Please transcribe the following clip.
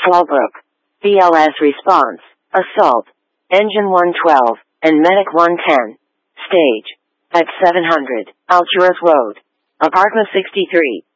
Fallbrook. BLS response. Assault. Engine 112, and Medic 110. Stage. At 700, Alturas Road. Apartment 63.